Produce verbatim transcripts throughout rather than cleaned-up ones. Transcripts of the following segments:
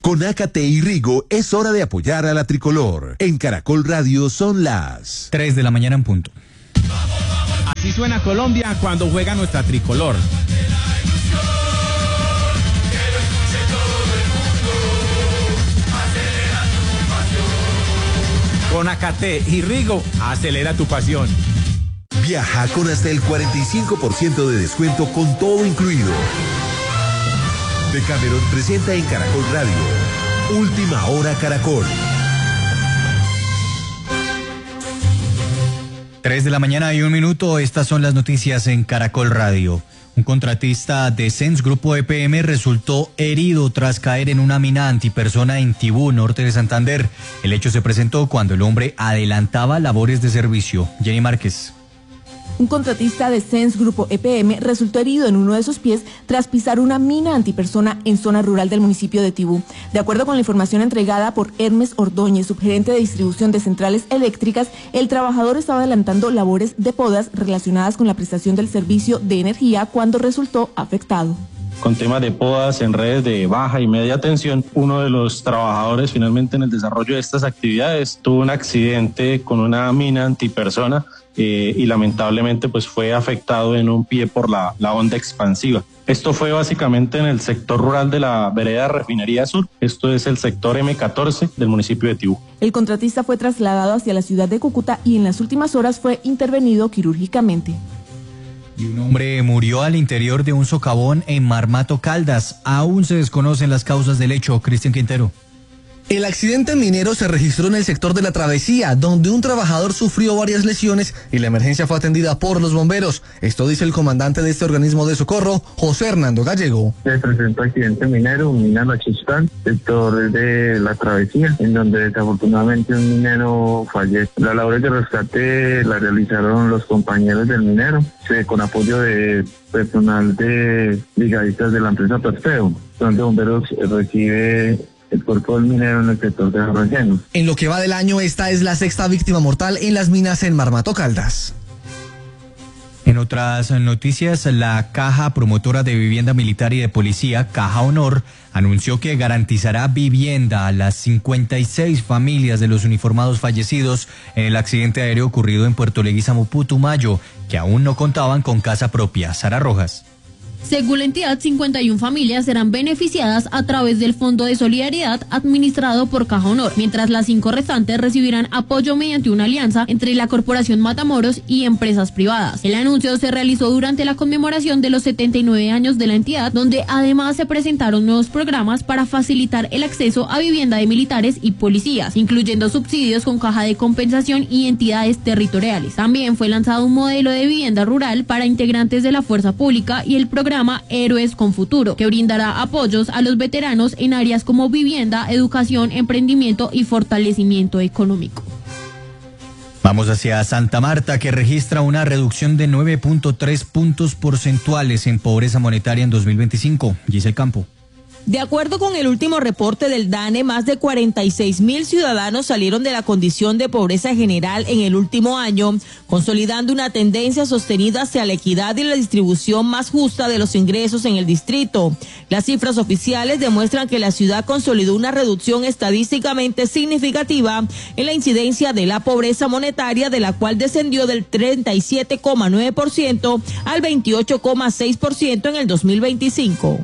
Con Ácate y Rigo es hora de apoyar a la tricolor. En Caracol Radio son las tres de la mañana en punto. Así suena Colombia cuando juega nuestra tricolor. Con Ácate y Rigo, acelera tu pasión. Viaja con hasta el cuarenta y cinco por ciento de descuento con todo incluido. Decameron presenta en Caracol Radio Última Hora Caracol. tres de la mañana y un minuto, estas son las noticias en Caracol Radio. Un contratista de Sens Grupo E P M resultó herido tras caer en una mina antipersona en Tibú, norte de Santander. El hecho se presentó cuando el hombre adelantaba labores de servicio. Jenny Márquez. Un contratista de Sens Grupo E P M resultó herido en uno de sus pies tras pisar una mina antipersona en zona rural del municipio de Tibú. De acuerdo con la información entregada por Hermes Ordóñez, subgerente de distribución de centrales eléctricas, el trabajador estaba adelantando labores de podas relacionadas con la prestación del servicio de energía cuando resultó afectado. Con temas de podas en redes de baja y media tensión, uno de los trabajadores finalmente en el desarrollo de estas actividades tuvo un accidente con una mina antipersona eh, y lamentablemente pues fue afectado en un pie por la, la onda expansiva. Esto fue básicamente en el sector rural de la vereda Refinería Sur. Esto es el sector eme catorce del municipio de Tibú. El contratista fue trasladado hacia la ciudad de Cúcuta y en las últimas horas fue intervenido quirúrgicamente. Y un hombre murió al interior de un socavón en Marmato, Caldas. Aún se desconocen las causas del hecho. Cristian Quintero. El accidente minero se registró en el sector de La Travesía, donde un trabajador sufrió varias lesiones y la emergencia fue atendida por los bomberos. Esto dice el comandante de este organismo de socorro, José Hernando Gallego. Se presentó accidente minero, un minero Chistán, sector de La Travesía, en donde desafortunadamente un minero falleció. Las labores de rescate las realizaron los compañeros del minero, con apoyo de personal de brigadistas de la empresa Perfeo, donde bomberos recibe el cuerpo del minero en el sector de Arroyeno. En lo que va del año, esta es la sexta víctima mortal en las minas en Marmato, Caldas. En otras noticias, la Caja Promotora de Vivienda Militar y de Policía, Caja Honor, anunció que garantizará vivienda a las cincuenta y seis familias de los uniformados fallecidos en el accidente aéreo ocurrido en Puerto Leguízamo, Putumayo, que aún no contaban con casa propia. Sara Rojas. Según la entidad, cincuenta y una familias serán beneficiadas a través del Fondo de Solidaridad administrado por Caja Honor, mientras las cinco restantes recibirán apoyo mediante una alianza entre la Corporación Matamoros y empresas privadas. El anuncio se realizó durante la conmemoración de los setenta y nueve años de la entidad, donde además se presentaron nuevos programas para facilitar el acceso a vivienda de militares y policías, incluyendo subsidios con caja de compensación y entidades territoriales. También fue lanzado un modelo de vivienda rural para integrantes de la fuerza pública y el programa Programa Héroes con Futuro, que brindará apoyos a los veteranos en áreas como vivienda, educación, emprendimiento y fortalecimiento económico. Vamos hacia Santa Marta, que registra una reducción de nueve punto tres puntos porcentuales en pobreza monetaria en dos mil veinticinco. Giselle Campo. De acuerdo con el último reporte del DANE, más de cuarenta y seis mil ciudadanos salieron de la condición de pobreza general en el último año, consolidando una tendencia sostenida hacia la equidad y la distribución más justa de los ingresos en el distrito. Las cifras oficiales demuestran que la ciudad consolidó una reducción estadísticamente significativa en la incidencia de la pobreza monetaria, de la cual descendió del treinta y siete coma nueve por ciento al veintiocho coma seis por ciento en el dos mil veinticinco.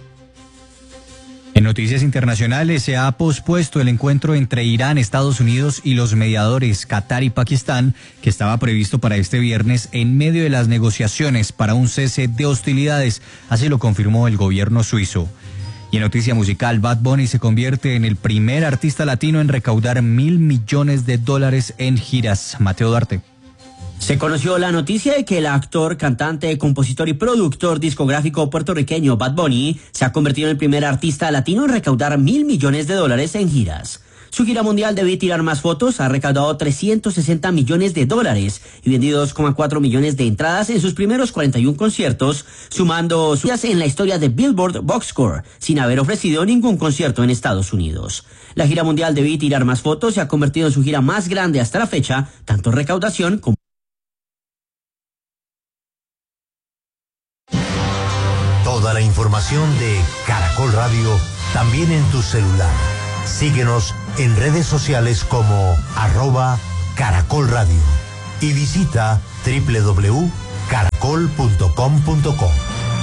En noticias internacionales, se ha pospuesto el encuentro entre Irán, Estados Unidos y los mediadores Qatar y Pakistán, que estaba previsto para este viernes en medio de las negociaciones para un cese de hostilidades. Así lo confirmó el gobierno suizo. Y en noticia musical, Bad Bunny se convierte en el primer artista latino en recaudar mil millones de dólares en giras. Mateo Duarte. Se conoció la noticia de que el actor, cantante, compositor y productor discográfico puertorriqueño Bad Bunny se ha convertido en el primer artista latino en recaudar mil millones de dólares en giras. Su gira mundial Debí Tirar Más Fotos ha recaudado trescientos sesenta millones de dólares y vendido dos coma cuatro millones de entradas en sus primeros cuarenta y uno conciertos, sumando suyas en la historia de Billboard Box Score, sin haber ofrecido ningún concierto en Estados Unidos. La gira mundial Debí Tirar Más Fotos se ha convertido en su gira más grande hasta la fecha, tanto en recaudación como Toda la información de Caracol Radio, también en tu celular. Síguenos en redes sociales como arroba Caracol Radio y visita doble u doble u doble u punto caracol punto com punto co.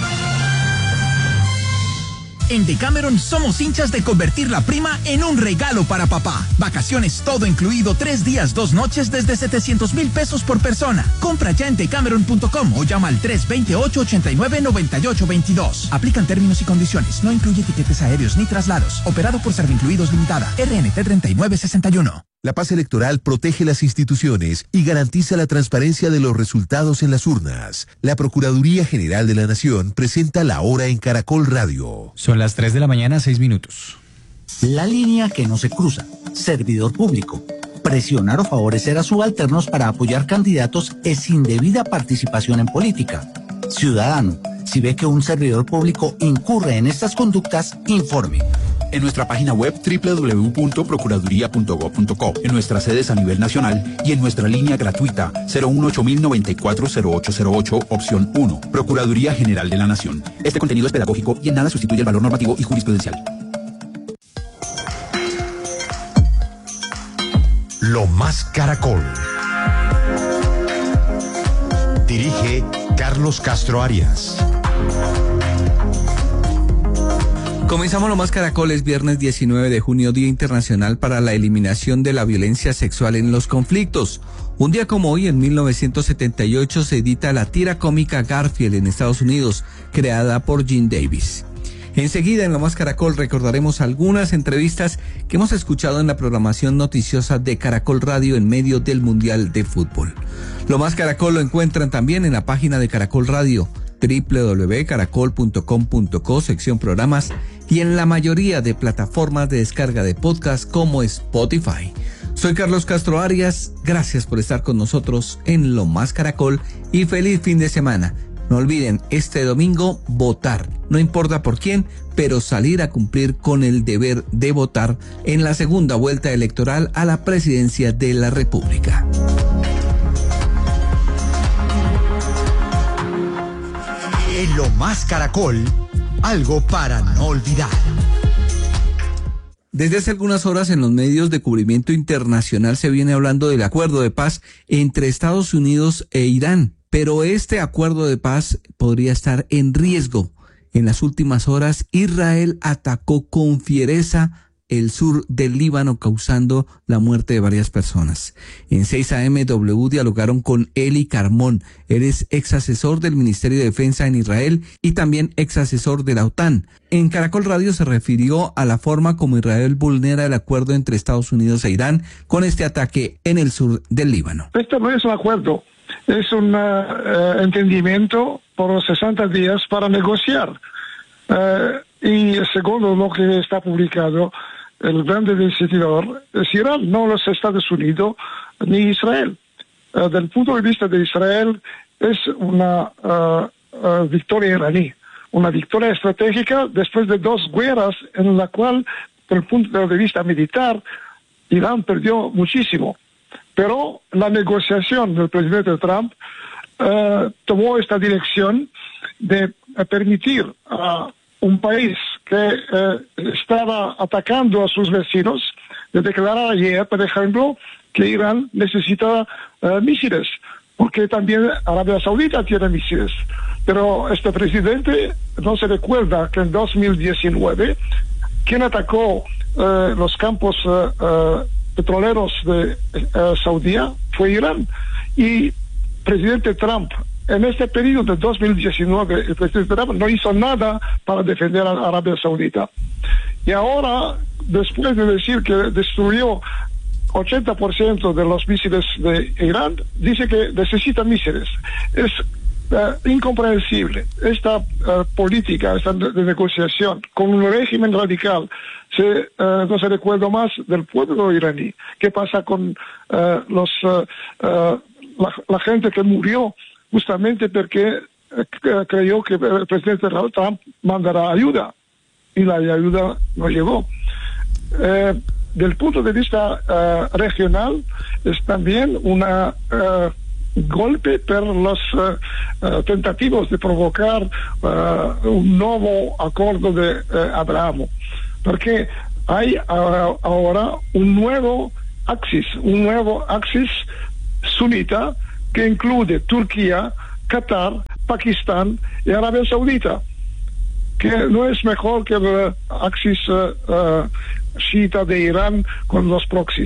En Decameron somos hinchas de convertir la prima en un regalo para papá. Vacaciones todo incluido, tres días, dos noches desde setecientos mil pesos por persona. Compra ya en decameron punto com o llama al tres dos ocho, ocho nueve, nueve ocho dos dos. Aplican términos y condiciones. No incluye tiquetes aéreos ni traslados. Operado por Servincluidos Limitada. R N T treinta y nueve sesenta y uno. La paz electoral protege las instituciones y garantiza la transparencia de los resultados en las urnas. La Procuraduría General de la Nación presenta la hora en Caracol Radio. Son las tres de la mañana, seis minutos. La línea que no se cruza. Servidor público. Presionar o favorecer a subalternos para apoyar candidatos es indebida participación en política. Ciudadano, si ve que un servidor público incurre en estas conductas, informe. En nuestra página web doble u doble u doble u punto procuraduría punto gob punto co, en nuestras sedes a nivel nacional y en nuestra línea gratuita cero uno ocho mil noventa y cuatro cero ocho cero ocho, opción uno. Procuraduría General de la Nación. Este contenido es pedagógico y en nada sustituye el valor normativo y jurisprudencial. Lo más Caracol. Dirige Carlos Castro Arias. Comenzamos Lo Más Caracol, es viernes diecinueve de junio, Día Internacional para la Eliminación de la Violencia Sexual en los Conflictos. Un día como hoy, en mil novecientos setenta y ocho, se edita la tira cómica Garfield en Estados Unidos, creada por Jim Davis. Enseguida, en Lo Más Caracol, recordaremos algunas entrevistas que hemos escuchado en la programación noticiosa de Caracol Radio en medio del Mundial de Fútbol. Lo Más Caracol lo encuentran también en la página de Caracol Radio, doble u doble u doble u punto caracol punto com punto co, sección programas, y en la mayoría de plataformas de descarga de podcast como Spotify. Soy Carlos Castro Arias, gracias por estar con nosotros en Lo Más Caracol y feliz fin de semana. No olviden, este domingo votar, no importa por quién, pero salir a cumplir con el deber de votar en la segunda vuelta electoral a la presidencia de la República. En Lo Más Caracol, algo para no olvidar. Desde hace algunas horas en los medios de cubrimiento internacional se viene hablando del acuerdo de paz entre Estados Unidos e Irán, pero este acuerdo de paz podría estar en riesgo. En las últimas horas, Israel atacó con fiereza el sur del Líbano, causando la muerte de varias personas. En seis A M W dialogaron con Eli Carmón. Él es ex asesor del Ministerio de Defensa en Israel y también ex asesor de la OTAN. En Caracol Radio se refirió a la forma como Israel vulnera el acuerdo entre Estados Unidos e Irán con este ataque en el sur del Líbano. Esto no es un acuerdo, es un uh, entendimiento por sesenta días para negociar. Uh, y segundo lo que está publicado, el grande decididor es Irán, no los Estados Unidos ni Israel. Uh, del punto de vista de Israel es una uh, uh, victoria iraní, una victoria estratégica después de dos guerras en la cual, desde el punto de vista militar, Irán perdió muchísimo. Pero la negociación del presidente Trump uh, tomó esta dirección de uh, permitir a uh, un país que eh, estaba atacando a sus vecinos, de declarar ayer, por ejemplo, que Irán necesita eh, misiles, porque también Arabia Saudita tiene misiles. Pero este presidente no se recuerda que en dos mil diecinueve, quien atacó eh, los campos eh, eh, petroleros de eh, Saudí fue Irán. Y presidente Trump, en este periodo de dos mil diecinueve, el presidente Trump no hizo nada para defender a Arabia Saudita. Y ahora, después de decir que destruyó ochenta por ciento de los misiles de Irán, dice que necesita misiles. Es uh, incomprensible. Esta uh, política, esta de, de negociación con un régimen radical, se, uh, no se recuerda más del pueblo iraní. ¿Qué pasa con uh, los uh, uh, la, la gente que murió justamente porque eh, creyó que el presidente Trump mandará ayuda y la ayuda no llegó? Eh, del punto de vista uh, regional es también un uh, golpe por los uh, uh, tentativos de provocar uh, un nuevo acuerdo de uh, Abraham, porque hay uh, ahora un nuevo axis, un nuevo axis sunita que incluye Turquía, Qatar, Pakistán y Arabia Saudita, que no es mejor que el axis uh, uh, chiita de Irán con los proxies.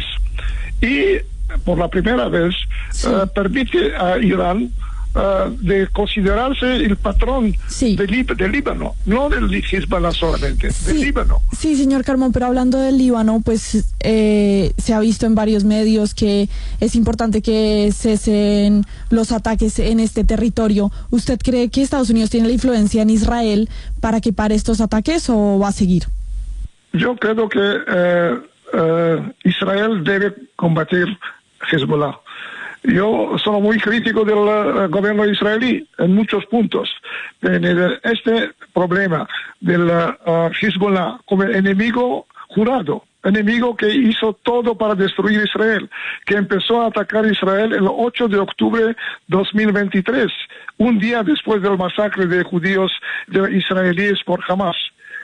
Y por la primera vez sí. uh, permite a Irán Uh, de considerarse el patrón sí. del, del Líbano, no del Hezbollah solamente, sí. del Líbano. Sí, señor Carmón, pero hablando del Líbano, pues eh, se ha visto en varios medios que es importante que cesen los ataques en este territorio. ¿Usted cree que Estados Unidos tiene la influencia en Israel para que pare estos ataques o va a seguir? Yo creo que eh, eh, Israel debe combatir Hezbollah. Yo soy muy crítico del uh, gobierno israelí en muchos puntos. En el, este problema del uh, Hezbollah como enemigo jurado, enemigo que hizo todo para destruir Israel, que empezó a atacar Israel el ocho de octubre de dos mil veintitrés, un día después del masacre de judíos de israelíes por Hamas.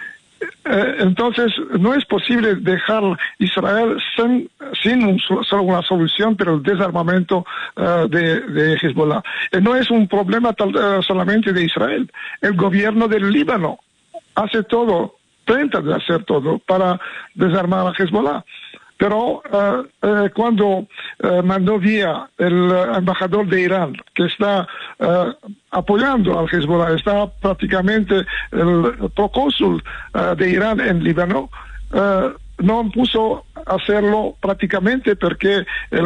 Eh, entonces, no es posible dejar Israel sin, sin un, solo una solución, pero el desarmamento uh, de, de Hezbollah. Eh, no es un problema tal, uh, solamente de Israel. El gobierno del Líbano hace todo, trata de hacer todo para desarmar a Hezbollah. Pero uh, uh, cuando uh, mandó vía el uh, embajador de Irán, que está uh, apoyando al Hezbollah, está prácticamente el, el procónsul uh, de Irán en Líbano, uh, no puso a hacerlo prácticamente porque el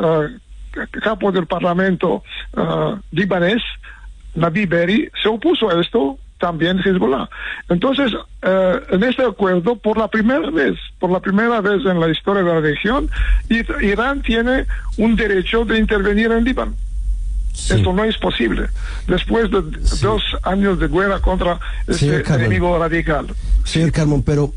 uh, capo del parlamento uh, libanés, Nabi Berri, se opuso a esto. También Hezbollah. Entonces, eh, en este acuerdo, por la primera vez, por la primera vez en la historia de la región, Irán tiene un derecho de intervenir en Líbano. Sí. Esto no es posible. Después de sí. dos años de guerra contra este enemigo radical. Señor Carmón, pero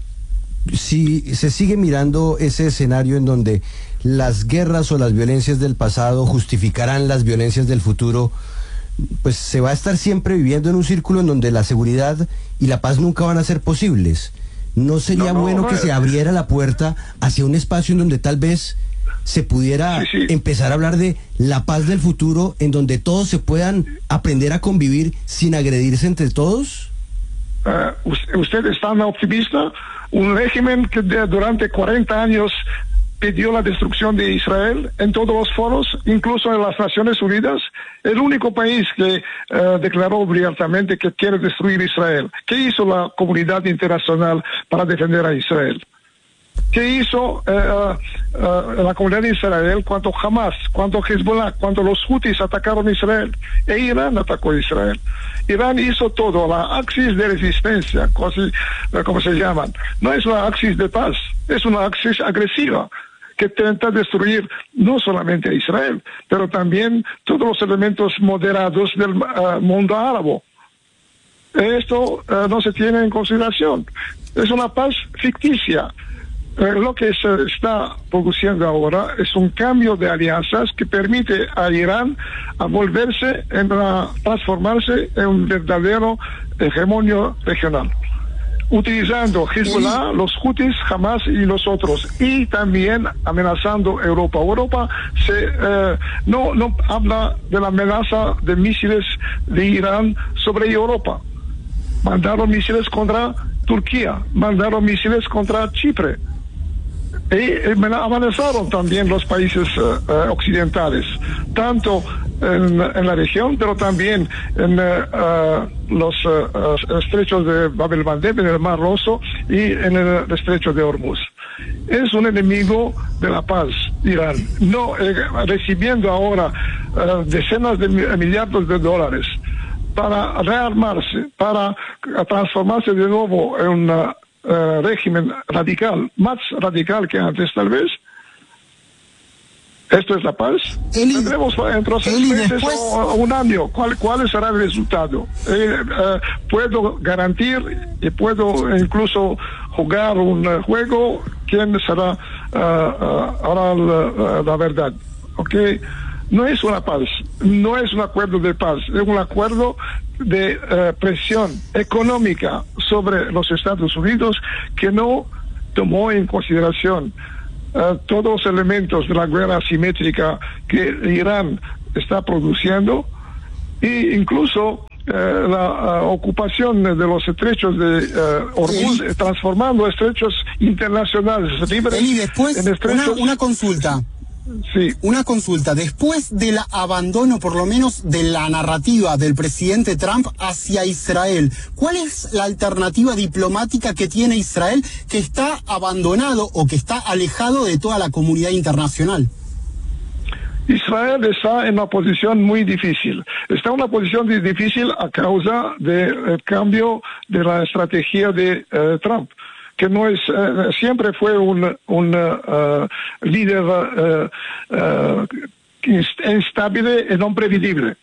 si se sigue mirando ese escenario en donde las guerras o las violencias del pasado justificarán las violencias del futuro, pues se va a estar siempre viviendo en un círculo en donde la seguridad y la paz nunca van a ser posibles. ¿No sería no, no, bueno no, que no, se abriera la puerta hacia un espacio en donde tal vez se pudiera sí, sí. empezar a hablar de la paz del futuro, en donde todos se puedan aprender a convivir sin agredirse entre todos? Uh, ¿Usted es tan optimista? Un régimen que de, durante cuarenta años pidió la destrucción de Israel en todos los foros, incluso en las Naciones Unidas, el único país que uh, declaró abiertamente que quiere destruir Israel. ¿Qué hizo la comunidad internacional para defender a Israel? ¿Qué hizo uh, uh, la comunidad de Israel cuando Hamas, cuando Hezbollah, cuando los Houthis atacaron a Israel? E Irán atacó a Israel. Irán hizo todo, la axis de resistencia, como se llaman. No es una axis de paz, es una axis agresiva, que intenta destruir no solamente a Israel, pero también todos los elementos moderados del uh, mundo árabe. Esto uh, no se tiene en consideración. Es una paz ficticia. Uh, lo que se está produciendo ahora es un cambio de alianzas que permite a Irán a volverse, en a transformarse en un verdadero hegemonio regional, utilizando Hezbollah, los Houthis, Hamas y los otros, y también amenazando a Europa. Europa se, eh, no, no habla de la amenaza de misiles de Irán sobre Europa. Mandaron misiles contra Turquía, mandaron misiles contra Chipre. Y amenazaron también los países uh, occidentales, tanto en, en la región, pero también en uh, los uh, estrechos de Bab el-Mandeb, en el Mar Rojo y en el estrecho de Hormuz. Es un enemigo de la paz, Irán, no eh, recibiendo ahora uh, decenas de millardos de dólares para rearmarse, para transformarse de nuevo en una Uh, régimen radical, más radical que antes tal vez. ¿Esto es la paz? Eli, Tendremos dentro de seis meses después... o un año. ¿Cuál, ¿Cuál será el resultado? Eh, uh, puedo garantir y puedo incluso jugar un uh, juego. ¿Quién será uh, uh, ahora la, uh, la verdad? ¿Ok? No es una paz, no es un acuerdo de paz, es un acuerdo de uh, presión económica sobre los Estados Unidos que no tomó en consideración uh, todos los elementos de la guerra asimétrica que Irán está produciendo e incluso uh, la uh, ocupación de los estrechos de uh, Hormuz, Eli, transformando estrechos internacionales libres Eli, después, en estrechos... una, una consulta. Sí. Una consulta. Después del abandono, por lo menos, de la narrativa del presidente Trump hacia Israel, ¿cuál es la alternativa diplomática que tiene Israel que está abandonado o que está alejado de toda la comunidad internacional? Israel está en una posición muy difícil. Está en una posición difícil a causa del cambio de la estrategia de uh, Trump, que no es uh, siempre fue un, un uh, líder uh, uh, instable y no previsible.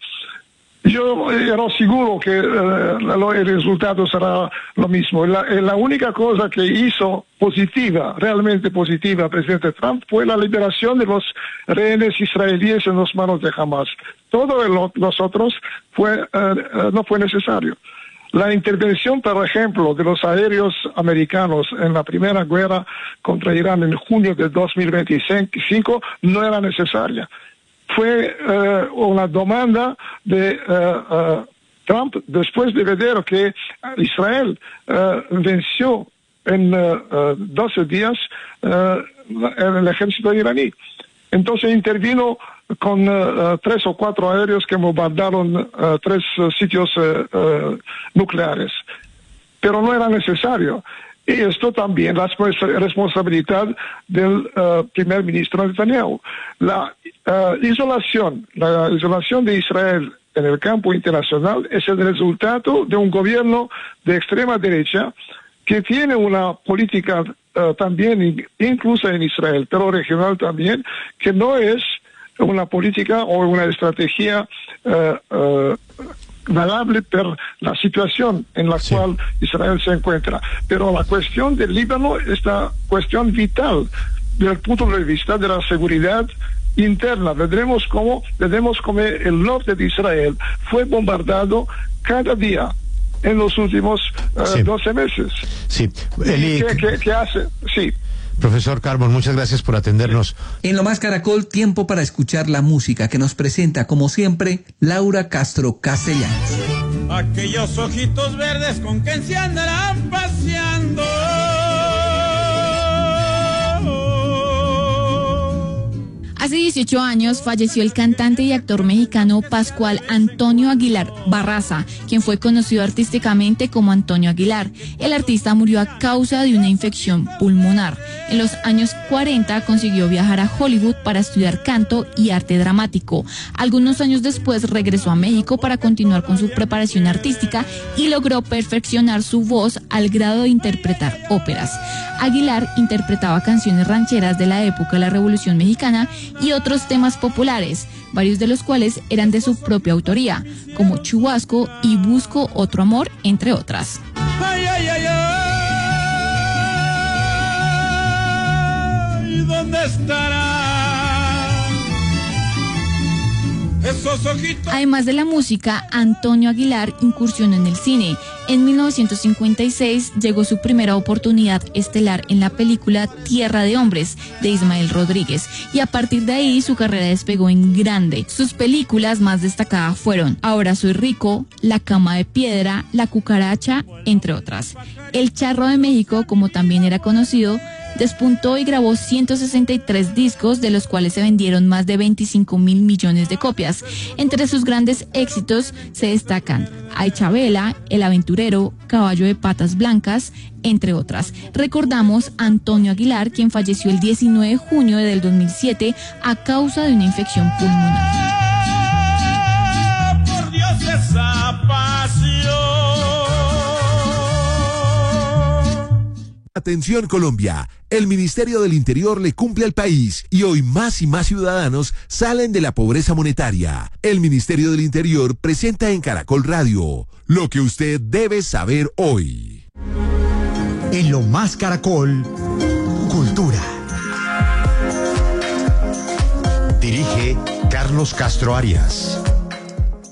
Yo era seguro que uh, el resultado será lo mismo. La, la única cosa que hizo positiva, realmente positiva, el presidente Trump fue la liberación de los rehenes israelíes en las manos de Hamas. Todo lo, los otros fue, uh, no fue necesario. La intervención, por ejemplo, de los aéreos americanos en la primera guerra contra Irán en junio de dos mil veinticinco no era necesaria. Fue uh, una demanda de uh, uh, Trump después de ver que Israel uh, venció en uh, uh, doce días uh, el ejército iraní. Entonces intervino con uh, tres o cuatro aéreos que bombardaron uh, tres uh, sitios uh, uh, nucleares. Pero no era necesario. Y esto también es responsabilidad del uh, primer ministro Netanyahu. La uh, isolación, la isolación de Israel en el campo internacional es el resultado de un gobierno de extrema derecha que tiene una política uh, también, incluso en Israel, pero regional también, que no es una política o una estrategia uh, uh, valable por la situación en la sí. cual Israel se encuentra. Pero la cuestión del Líbano es la cuestión vital desde el punto de vista de la seguridad interna. Veremos cómo, veremos cómo el norte de Israel fue bombardado cada día en los últimos uh, sí. doce meses. Sí. Eli... ¿Qué, qué, qué hace? Sí. Profesor Carbon, muchas gracias por atendernos. En Lo Más Caracol, tiempo para escuchar la música que nos presenta, como siempre, Laura Castro Castellanos. Aquellos ojitos verdes con que se andarán paseando. Hace dieciocho años falleció el cantante y actor mexicano Pascual Antonio Aguilar Barraza, quien fue conocido artísticamente como Antonio Aguilar. El artista murió a causa de una infección pulmonar. En los años cuarenta consiguió viajar a Hollywood para estudiar canto y arte dramático. Algunos años después regresó a México para continuar con su preparación artística y logró perfeccionar su voz al grado de interpretar óperas. Aguilar interpretaba canciones rancheras de la época de la Revolución Mexicana y otros temas populares, varios de los cuales eran de su propia autoría, como Chubasco y Busco Otro Amor, entre otras. Ay, ay, ay, ay, ¿dónde estará? Esos ojitos. Además de la música, Antonio Aguilar incursionó en el cine. En mil novecientos cincuenta y seis llegó su primera oportunidad estelar en la película Tierra de Hombres, de Ismael Rodríguez, y a partir de ahí su carrera despegó en grande. Sus películas más destacadas fueron Ahora soy rico, La cama de piedra, La cucaracha, entre otras. El Charro de México, como también era conocido, despuntó y grabó ciento sesenta y tres discos, de los cuales se vendieron más de veinticinco mil millones de copias. Entre sus grandes éxitos se destacan Ay Chabela, El aventurero, Caballo de patas blancas, entre otras. Recordamos a Antonio Aguilar, quien falleció el diecinueve de junio del dos mil siete a causa de una infección pulmonar. Por Dios, esa pasión. Atención Colombia, el Ministerio del Interior le cumple al país y hoy más y más ciudadanos salen de la pobreza monetaria. El Ministerio del Interior presenta en Caracol Radio lo que usted debe saber hoy. En Lo Más Caracol, Cultura. Dirige Carlos Castro Arias.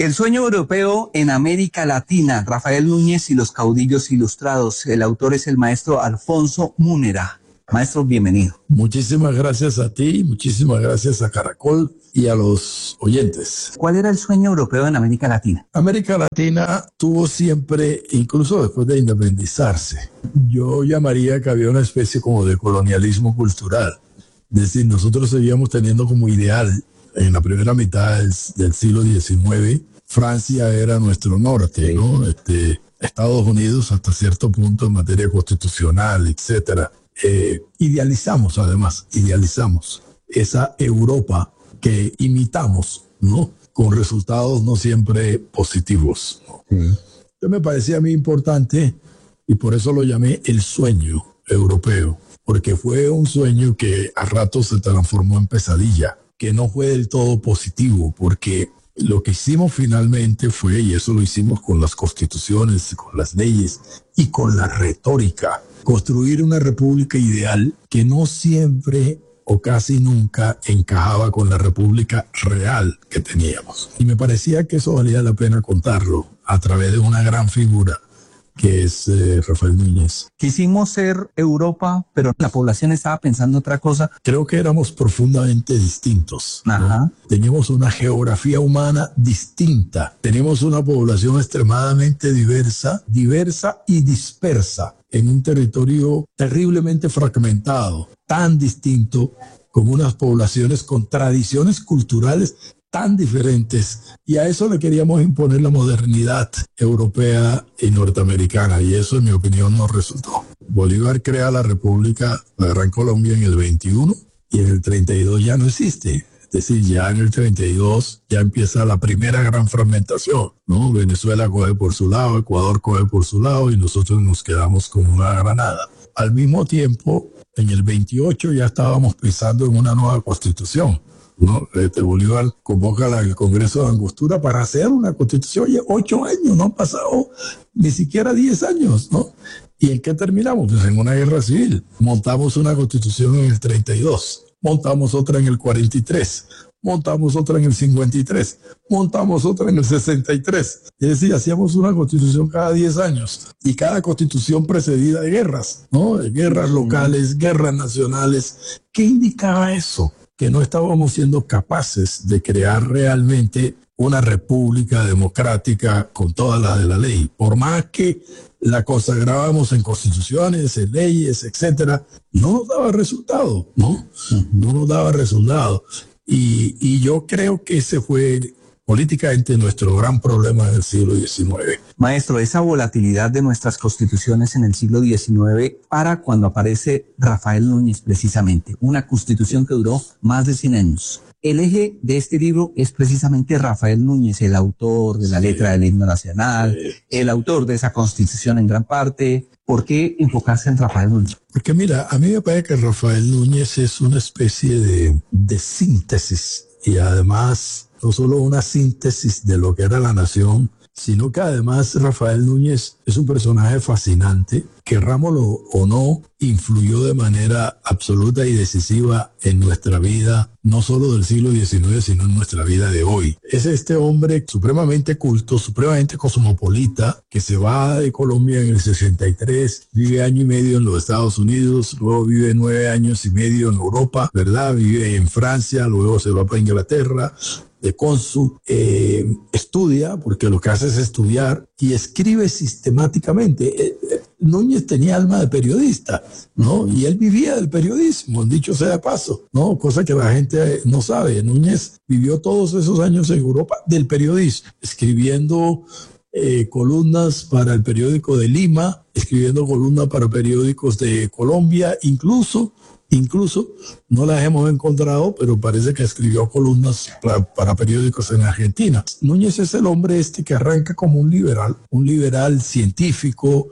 El sueño europeo en América Latina, Rafael Núñez y los caudillos ilustrados. El autor es el maestro Alfonso Múnera. Maestro, bienvenido. Muchísimas gracias a ti, muchísimas gracias a Caracol y a los oyentes. ¿Cuál era el sueño europeo en América Latina? América Latina tuvo siempre, incluso después de independizarse, yo llamaría que había una especie como de colonialismo cultural. Es decir, nosotros seguíamos teniendo como ideal en la primera mitad del, del siglo diecinueve, Francia era nuestro norte, ¿no? Este, Estados Unidos hasta cierto punto en materia constitucional, etcétera. Eh, idealizamos además, idealizamos esa Europa que imitamos, ¿no? Con resultados no siempre positivos, ¿no? Sí. Entonces me parecía a mí importante y por eso lo llamé el sueño europeo, porque fue un sueño que a ratos se transformó en pesadilla, que no fue del todo positivo, porque lo que hicimos finalmente fue, y eso lo hicimos con las constituciones, con las leyes y con la retórica, construir una república ideal que no siempre o casi nunca encajaba con la república real que teníamos. Y me parecía que eso valía la pena contarlo a través de una gran figura que es eh, Rafael Núñez. Quisimos ser Europa, pero la población estaba pensando otra cosa. Creo que éramos profundamente distintos, ¿no? Ajá. Teníamos una geografía humana distinta. Teníamos una población extremadamente diversa, diversa y dispersa en un territorio terriblemente fragmentado, tan distinto, con unas poblaciones con tradiciones culturales tan diferentes, y a eso le queríamos imponer la modernidad europea y norteamericana, y eso en mi opinión no resultó. Bolívar crea la República, la Gran Colombia en el veintiuno, y en el treinta y dos ya no existe. Es decir, ya en el treinta y dos ya empieza la primera gran fragmentación, ¿no? Venezuela coge por su lado, Ecuador coge por su lado, y nosotros nos quedamos con una granada. Al mismo tiempo, en el veintiocho ya estábamos pensando en una nueva constitución, ¿no? Este Bolívar convoca al Congreso de Angostura para hacer una constitución. Oye, ocho años, no han pasado ni siquiera diez años, ¿no? ¿Y en qué terminamos? Pues en una guerra civil. Montamos una constitución en el treinta y dos, montamos otra en el cuarenta y tres, montamos otra en el cincuenta y tres, montamos otra en el sesenta y tres. Es decir, hacíamos una constitución cada diez años y cada constitución precedida de guerras, ¿no? De guerras locales, guerras nacionales. ¿Qué indicaba eso? Que no estábamos siendo capaces de crear realmente una república democrática con todas las de la ley. Por más que la consagrábamos en constituciones, en leyes, etcétera, no nos daba resultado, ¿no? No nos daba resultado. Y, y yo creo que ese fue políticamente nuestro gran problema del siglo diecinueve. Maestro, esa volatilidad de nuestras constituciones en el siglo diecinueve para cuando aparece Rafael Núñez precisamente, una constitución que duró más de cien años. El eje de este libro es precisamente Rafael Núñez, el autor de la sí. letra del himno nacional, sí. el autor de esa constitución en gran parte. ¿Por qué enfocarse en Rafael Núñez? Porque mira, a mí me parece que Rafael Núñez es una especie de, de síntesis, y además no solo una síntesis de lo que era la nación, sino que además Rafael Núñez es un personaje fascinante, querrámoslo o no, influyó de manera absoluta y decisiva en nuestra vida, no solo del siglo diecinueve, sino en nuestra vida de hoy. Es este hombre supremamente culto, supremamente cosmopolita, que se va de Colombia en el sesenta y tres, vive año y medio en los Estados Unidos, luego vive nueve años y medio en Europa, ¿verdad? Vive en Francia, luego se va para Inglaterra, de cónsul, eh, estudia, porque lo que hace es estudiar, y escribe sistemáticamente. Eh, eh, Núñez tenía alma de periodista, ¿no? Y él vivía del periodismo, dicho sea de paso, ¿no? Cosa que la gente no sabe. Núñez vivió todos esos años en Europa del periodismo, escribiendo eh, columnas para el periódico de Lima, escribiendo columnas para periódicos de Colombia, incluso Incluso, no las hemos encontrado, pero parece que escribió columnas para, para periódicos en Argentina. Núñez es el hombre este que arranca como un liberal, un liberal científico,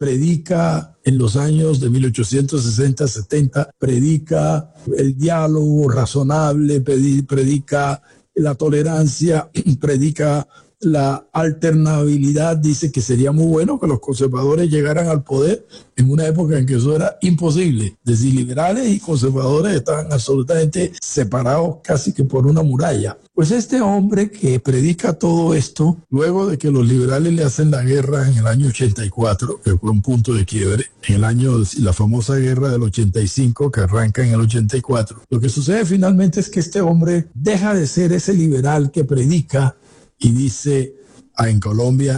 predica en los años de mil ochocientos sesenta setenta, predica el diálogo razonable, predica la tolerancia, predica la alternabilidad dice que sería muy bueno que los conservadores llegaran al poder en una época en que eso era imposible. Es decir, liberales y conservadores estaban absolutamente separados casi que por una muralla. Pues este hombre que predica todo esto, luego de que los liberales le hacen la guerra en el año ochenta y cuatro, que fue un punto de quiebre, en el año, la famosa guerra del ochenta y cinco que arranca en el ochenta y cuatro, lo que sucede finalmente es que este hombre deja de ser ese liberal que predica y dice, ah, en Colombia